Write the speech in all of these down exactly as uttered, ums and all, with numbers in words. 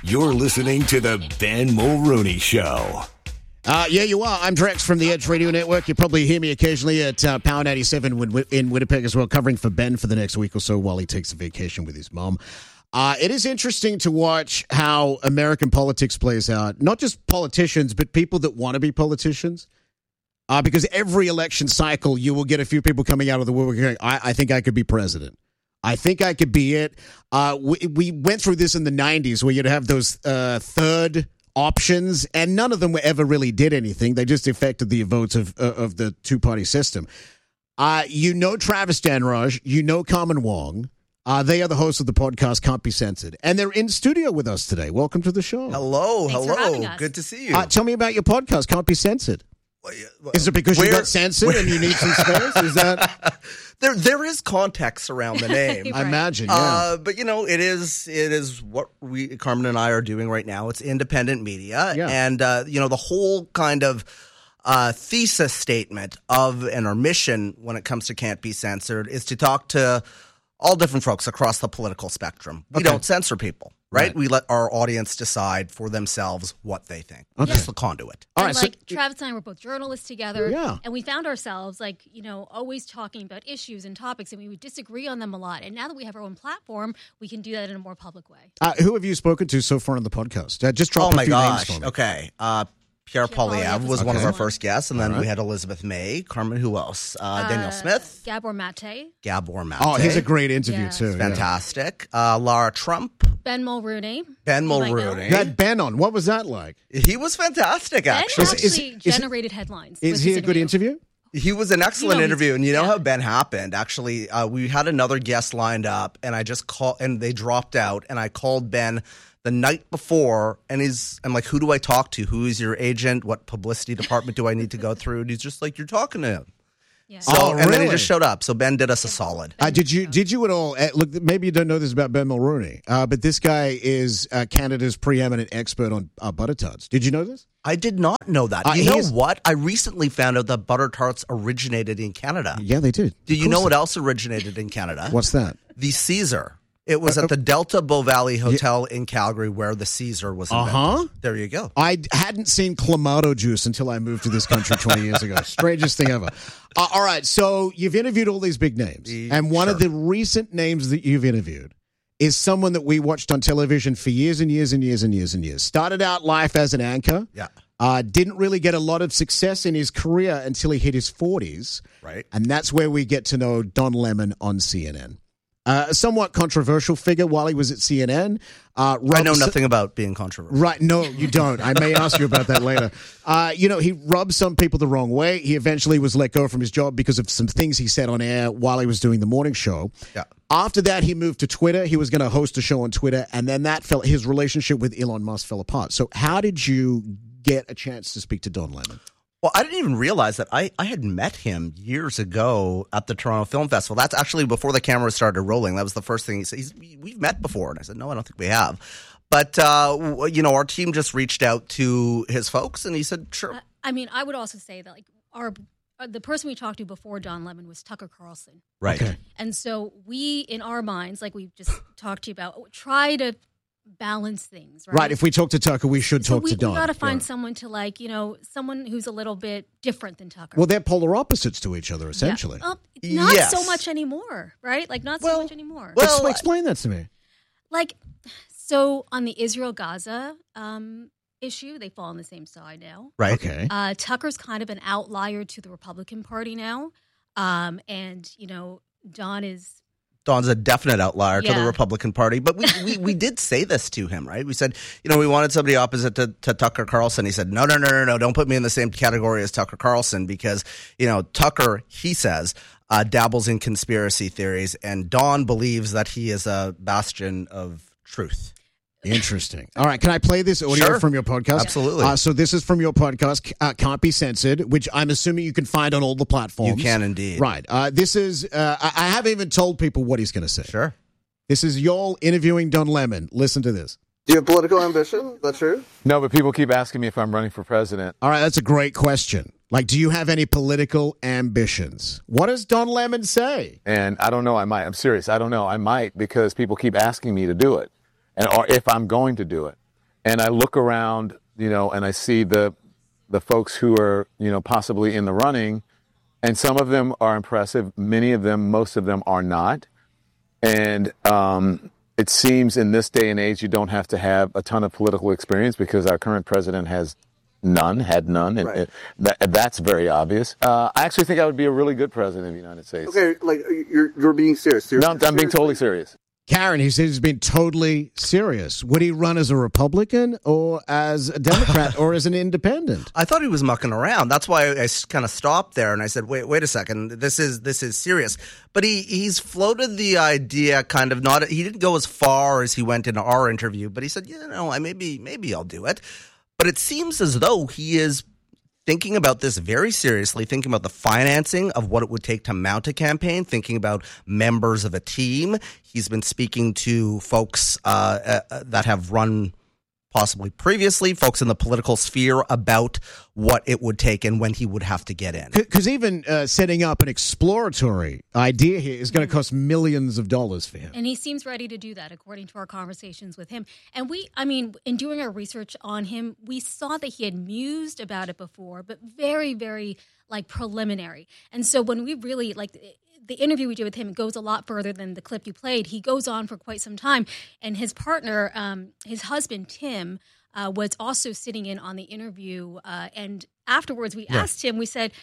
You're listening to the Ben Mulrooney Show. Uh, yeah, you are. I'm Drex from the Edge Radio Network. You probably hear me occasionally at uh, Power ninety-seven in Winnipeg as well, covering for Ben for the next week or so while he takes a vacation with his mom. Uh, it is interesting to watch how American politics plays out. Not just politicians, but people that want to be politicians. Uh, because every election cycle, you will get a few people coming out of the woodwork going, I, I think I could be president. I think I could be it. Uh, we, we went through this in the nineties where you'd have those uh, third options, and none of them ever really did anything. They just affected the votes of uh, of the two-party system. Uh, you know Travis Danraj. You know Carmen Wong. Uh, they are the hosts of the podcast Can't Be Censored, and they're in studio with us today. Welcome to the show. Hello, Thanks hello. for having us. Good to see you. Uh, tell me about your podcast, Can't Be Censored. Well, yeah, well, Is it because where, you got censored where, and you need some space? Is that? there, there is context around the name. I imagine, yeah. Uh, but you know, it is, it is what we, Carmen and I, are doing right now. It's independent media, Yeah. and uh, you know, the whole kind of uh, thesis statement of and our mission when it comes to Can't Be Censored is to talk to all different folks across the political spectrum. We Okay. don't censor people, right? Right. We let our audience decide for themselves what they think. Okay. Just the conduit. All and right, like so Travis and I were both journalists together, Yeah. and we found ourselves like you know always talking about issues and topics, and we would disagree on them a lot. And now that we have our own platform, we can do that in a more public way. uh, who have you spoken to so far on the podcast? Uh, just drop Oh a my few gosh. names for me. Okay. Uh, Pierre Pierre Poilievre Poilievre was was one of okay. our first guests, and then All right. we had Elizabeth May, Carmen. Who else? Uh, Daniel Uh, Smith, Gabor Mate, Gabor Mate. Oh, he's a great interview Yeah. too. yeah. fantastic. Uh, Lara Trump, Ben Mulrooney. Ben You might know. Mulrooney. You had Ben on. What was that like? He was fantastic. Ben Actually, actually Is- is- is- generated headlines. Is with he his a good interview? he was an excellent You know, interview, and you know yeah. how Ben happened. Actually, uh, we had another guest lined up, and I just called, and they dropped out, and I called Ben the night before, and he's, I'm like, who do I talk to? Who is your agent? What publicity department do I need to go through? And he's just like, you're talking to him. Yeah. So, Oh, and then he really? just showed up. So Ben did us a solid. Uh, did you did you at all uh, look? Maybe you don't know this about Ben Mulrooney, uh, but this guy is uh, Canada's preeminent expert on uh, butter tarts. Did you know this? I did not know that. Uh, you know he's- what? I recently found out that butter tarts originated in Canada. Yeah, they did. Do Of you know course what else originated in Canada? they- What's that? The Caesar. It was Uh, at the Delta Bow Valley Hotel in Calgary where the Caesar was invented. Uh-huh. There you go. I hadn't seen Clamato juice until I moved to this country twenty years ago. Strangest thing ever. Uh, all right, so you've interviewed all these big names, E- and one of sure. the recent names that you've interviewed is someone that we watched on television for years and years and years and years and years. Started out life as an anchor. Yeah. Uh, didn't really get a lot of success in his career until he hit his forties. Right. And that's where we get to know Don Lemon on C N N. Uh, a somewhat controversial figure while he was at C N N. Uh, I know rubbed- nothing about being controversial. Right. No, you don't. I may ask you about that later. Uh, you know, he rubbed some people the wrong way. He eventually was let go from his job because of some things he said on air while he was doing the morning show. Yeah. After that, he moved to Twitter. He was going to host a show on Twitter, and then that fell. His relationship with Elon Musk fell apart. So, how did you get a chance to speak to Don Lemon? Well, I didn't even realize that I, I had met him years ago at the Toronto Film Festival. That's actually before the camera started rolling. That was the first thing he said. He's, we've met before. And I said, no, I don't think we have. But, uh, w- you know, our team just reached out to his folks, and he said, sure. I mean, I would also say that like our uh, the person we talked to before Don Lemon was Tucker Carlson, Right. Okay. and so we, in our minds, like we've just talked to you about, try to balance things, right? Right. If we talk to Tucker, we should so talk we, to Don. we got to find Yeah. someone to like, you know, someone who's a little bit different than Tucker. Well, they're polar opposites to each other, Yeah. essentially. Well, not Yes. so much anymore, right? Like not so Well, much anymore. well, Ex- explain that to me. like, so on the Israel-Gaza um, issue, they fall on the same side now. Right. Okay. Uh, Tucker's kind of an outlier to the Republican Party now. Um, and, you know, Don is, Don's a definite outlier to the Yeah. Republican Party. But we, we, we did say this to him, right? We said, you know, we wanted somebody opposite to, to Tucker Carlson. He said, no, no, no, no, no, don't put me in the same category as Tucker Carlson because, you know, Tucker, he says, uh, dabbles in conspiracy theories, and Don believes that he is a bastion of truth. Interesting. All right. Can I play this audio Sure. from your podcast? Absolutely. Uh, so this is from your podcast, uh, Can't Be Censored, which I'm assuming you can find on all the platforms. You can indeed. Right. Uh, this is, uh, I I haven't even told people what he's going to say. Sure. This is y'all interviewing Don Lemon. Listen to this. Do you have political ambition? Is that true? No, but people keep asking me if I'm running for president. All right. That's a great question. Like, do you have any political ambitions? What does Don Lemon say? And I don't know, I might. I'm serious. I don't know. I might because people keep asking me to do it. And or if I'm going to do it. and I look around, you know, and I see the the folks who are, you know, possibly in the running, and some of them are impressive. Many of them, most of them are not. And um, it seems in this day and age, you don't have to have a ton of political experience because our current president has none, had none, and Right. it, that, that's very obvious. Uh, I actually think I would be a really good president of the United States. Okay, like you're you're being serious. serious No, I'm, I'm being totally serious. Karen, he says he's been totally serious. Would he run as a Republican or as a Democrat or as an independent? I thought he was mucking around. That's why I kind of stopped there and I said, "Wait, wait a second. This is this is serious." But he he's floated the idea, kind of not. He didn't go as far as he went in our interview, but he said, "You know, I maybe maybe I'll do it." But it seems as though he is thinking about this very seriously, thinking about the financing of what it would take to mount a campaign, thinking about members of a team. He's been speaking to folks uh, uh, that have run possibly previously, folks in the political sphere, about what it would take and when he would have to get in. Because even uh, setting up an exploratory idea here is going to cost millions of dollars for him. And he seems ready to do that, according to our conversations with him. And we, I mean, in doing our research on him, we saw that he had mused about it before, but very, very, like, preliminary. And so when we really, like, the interview we did with him goes a lot further than the clip you played. He goes on for quite some time. And his partner, um, his husband, Tim, uh, was also sitting in on the interview. Uh, and afterwards, we Yeah. asked him, we said,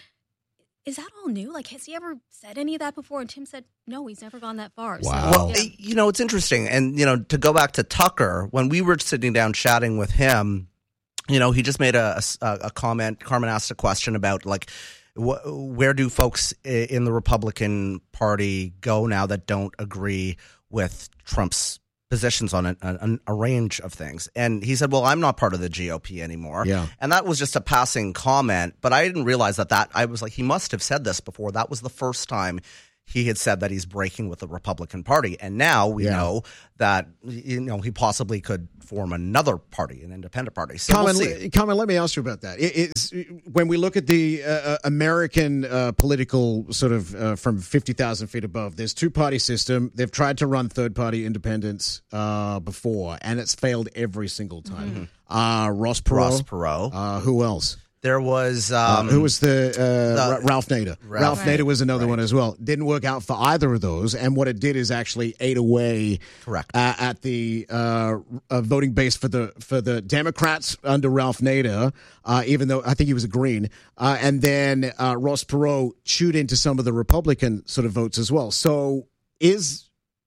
is that all new? Like, has he ever said any of that before? And Tim said, no, he's never gone that far. Wow. So, Well, yeah. you know, it's interesting. And, you know, to go back to Tucker, when we were sitting down chatting with him, you know, he just made a, a, a comment. Carmen asked a question about, like, wh- where do folks i- in the Republican Party go now that don't agree with Trump's positions on a, a, a range of things? And he said, well, I'm not part of the G O P anymore. Yeah. And that was just a passing comment. But I didn't realize that that, I was like, he must have said this before. That was the first time he had said that he's breaking with the Republican Party. And now we Yeah. know that, you know, he possibly could form another party, an independent party. So Carmen, we'll see. le- Carmen, let me ask you about that. It, it's, when we look at the uh, American uh, political sort of uh, from fifty thousand feet above, there's two-party system. They've tried to run third-party independents uh, before, and it's failed every single time. Uh, Ross Perot. Ross Perot. Uh, who else? There was Uh, um, who was the, uh, the- Ra- Ralph Nader? Ralph, Ralph- Nader was another Right. one as well. Didn't work out for either of those, and what it did is actually ate away Correct. uh, at the uh, uh, voting base for the for the Democrats under Ralph Nader. Uh, even though I think he was a Green, uh, and then uh, Ross Perot chewed into some of the Republican sort of votes as well. So is.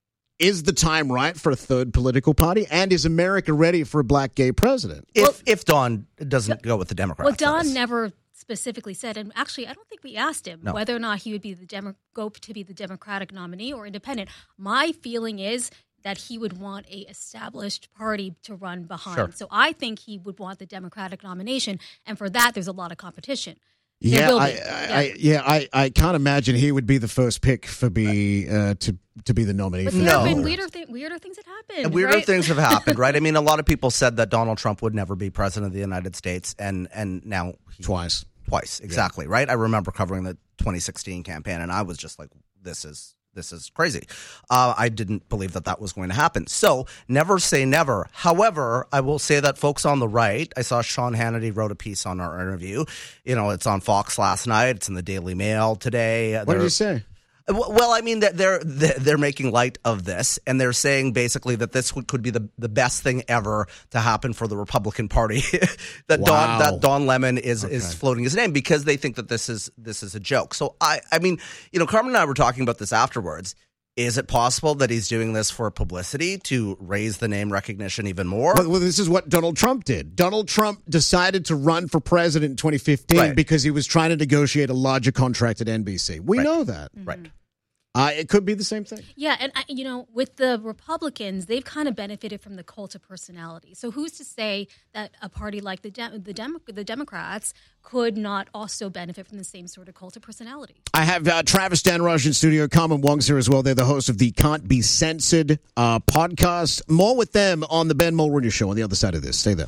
Is the time right for a third political party? And is America ready for a black gay president? if Well- if Don doesn't go with the Democrats. Well, that Don is. never specifically said, and actually, I don't think we asked him No. whether or not he would be the Demo- go to be the Democratic nominee or independent. My feeling is that he would want a established party to run behind. Sure. So I think he would want the Democratic nomination, and for that, there's a lot of competition. There Yeah, will be. I, I, I, yeah, I, I can't imagine he would be the first pick for be uh, to to be the nominee. But for there No. have been Democrats. weirder, thi- weirder things that happened. And weirder right? things have happened, right? I mean, a lot of people said that Donald Trump would never be president of the United States, and and now he, Twice. twice exactly, right? I remember covering the twenty sixteen campaign, and I was just like, "This is this is crazy." Uh, I didn't believe that that was going to happen. So never say never. However, I will say that folks on the right, I saw Sean Hannity wrote a piece on our interview. You know, it's on Fox last night. It's in the Daily Mail today. What did They're- you say? Well, I mean, that they're they're they're making light of this, and they're saying basically that this would, could be the, the best thing ever to happen for the Republican Party. that Wow. Don that Don Lemon is is Okay. floating his name because they think that this is this is a joke. So I I mean, you know, Carmen and I were talking about this afterwards. Is it possible that he's doing this for publicity to raise the name recognition even more? Well, well, this is what Donald Trump did. Donald Trump decided to run for president in twenty fifteen Right. because he was trying to negotiate a larger contract at N B C. We Right. know that. Right. Uh, it could be the same thing. Yeah, and I, you know, with the Republicans, they've kind of benefited from the cult of personality. So who's to say that a party like the Dem- the, Dem- the Democrats could not also benefit from the same sort of cult of personality? I have uh, Travis Danraj in studio. Carmen Wong's here as well. They're the host of the Can't Be Censored uh, podcast. More with them on the Ben Mulroney Show on the other side of this. Stay there.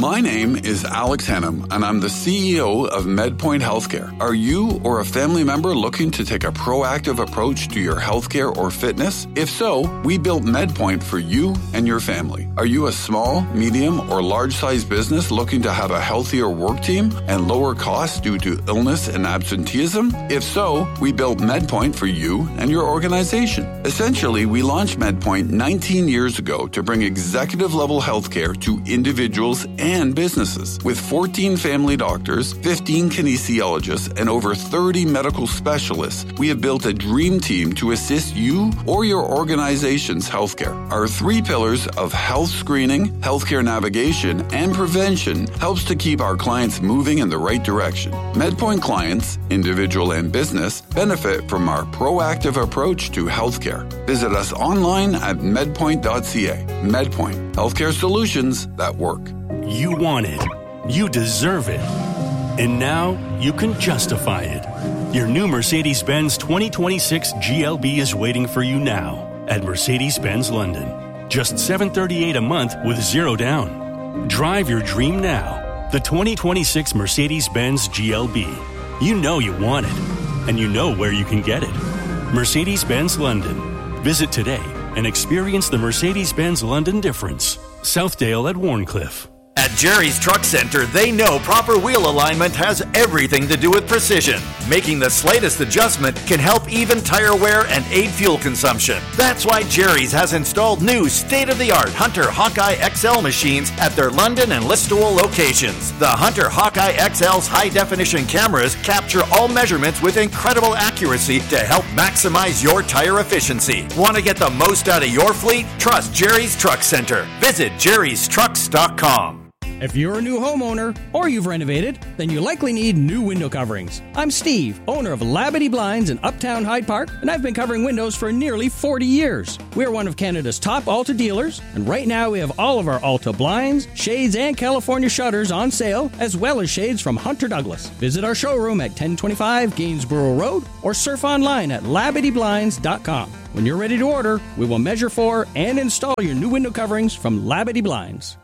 My name is Alex Hennum, and I'm the C E O of MedPoint Healthcare. Are you or a family member looking to take a proactive approach to your healthcare or fitness? If so, we built MedPoint for you and your family. Are you a small, medium, or large-sized business looking to have a healthier work team and lower costs due to illness and absenteeism? If so, we built MedPoint for you and your organization. Essentially, we launched MedPoint nineteen years ago to bring executive-level healthcare to individuals and businesses. With fourteen family doctors, fifteen kinesiologists, and over thirty medical specialists, we have built a dream team to assist you or your organization's healthcare. Our three pillars of health screening, healthcare navigation, and prevention helps to keep our clients moving in the right direction. MedPoint clients, individual and business, benefit from our proactive approach to healthcare. Visit us online at medpoint dot c a. MedPoint, healthcare solutions that work. You want it. You deserve it. And now you can justify it. Your new Mercedes-Benz twenty twenty-six G L B is waiting for you now at Mercedes-Benz London. Just seven hundred thirty-eight dollars a month with zero down. Drive your dream now. The twenty twenty-six Mercedes-Benz G L B. You know you want it. And you know where you can get it. Mercedes-Benz London. Visit today and experience the Mercedes-Benz London difference. Southdale at Warncliffe. At Jerry's Truck Center, they know proper wheel alignment has everything to do with precision. Making the slightest adjustment can help even tire wear and aid fuel consumption. That's why Jerry's has installed new state-of-the-art Hunter Hawkeye X L machines at their London and Listowel locations. The Hunter Hawkeye X L's high-definition cameras capture all measurements with incredible accuracy to help maximize your tire efficiency. Want to get the most out of your fleet? Trust Jerry's Truck Center. Visit jerrys trucks dot com. If you're a new homeowner or you've renovated, then you likely need new window coverings. I'm Steve, owner of Labadee Blinds in Uptown Hyde Park, and I've been covering windows for nearly forty years. We're one of Canada's top Alta dealers, and right now we have all of our Alta blinds, shades, and California shutters on sale, as well as shades from Hunter Douglas. Visit our showroom at ten twenty-five Gainsborough Road or surf online at labadee blinds dot com. When you're ready to order, we will measure for and install your new window coverings from Labadee Blinds.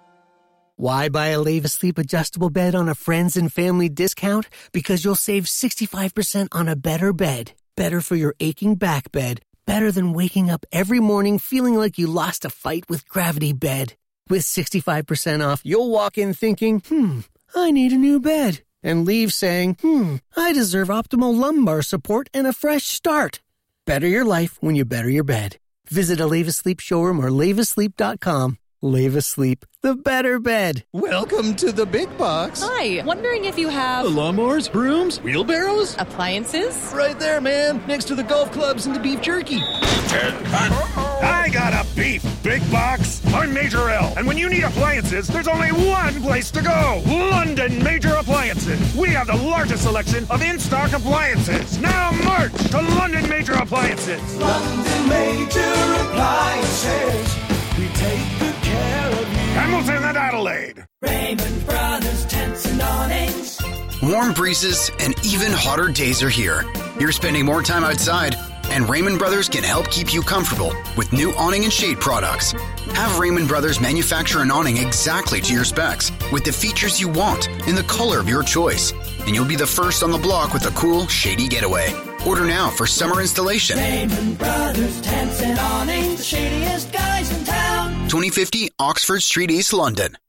Why buy a Leva Sleep adjustable bed on a friends and family discount? Because you'll save sixty-five percent on a better bed. Better for your aching back bed. Better than waking up every morning feeling like you lost a fight with Gravity Bed. With sixty-five percent off, you'll walk in thinking, hmm, I need a new bed. And leave saying, hmm, I deserve optimal lumbar support and a fresh start. Better your life when you better your bed. Visit a Leva Sleep showroom or leva sleep dot com. Leva Sleep, the better bed. Welcome to the big box. Hi, wondering if you have... lawnmowers, brooms, wheelbarrows? Appliances? Right there, man, next to the golf clubs and the beef jerky. I got a beef big box. I'm Major L, and when you need appliances, there's only one place to go. London Major Appliances. We have the largest selection of in-stock appliances. Now march to London Major Appliances. London Major Appliances. We take good care of you. Hamilton and Adelaide. Raymond Brothers Tents and Awnings. Warm breezes and even hotter days are here. You're spending more time outside, and Raymond Brothers can help keep you comfortable with new awning and shade products. Have Raymond Brothers manufacture an awning exactly to your specs with the features you want in the color of your choice, and you'll be the first on the block with a cool, shady getaway. Order now for summer installation. Raymond Brothers Tents and Awnings, the shadiest guys in town. twenty fifty Oxford Street, East London.